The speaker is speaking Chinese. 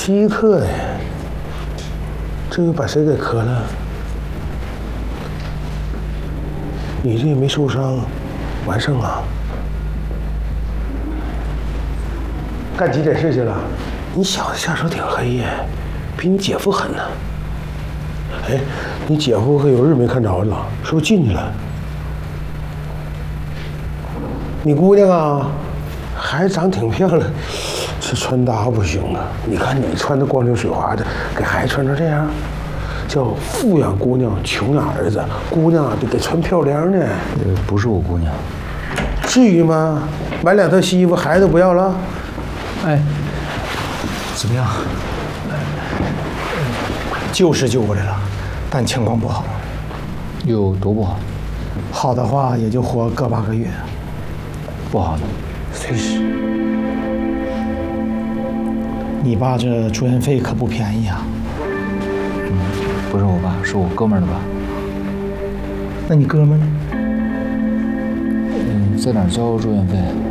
奇特呀，这又把谁给磕了？你这也没受伤，完胜啊？干急诊室去了？你小子下手挺黑呀，比你姐夫狠呢。哎，你姐夫可有日没看着了，是不是进去了？你姑娘啊，还长挺漂亮，这穿搭不行啊！你看你穿的光溜水滑的，给孩子穿成这样，叫富养姑娘，穷养儿子。姑娘得给穿漂亮呢。 不是我姑娘。 至于吗？买2套新衣服，孩子不要了？ 哎，怎么样？救是救过来了，但情况不好。 有多不好？ 好的话也就活个8个月。 不好的， 随时。你爸这住院费可不便宜啊。 不是我爸，是我哥们儿的爸。 那你哥们呢？ 在哪儿交住院费？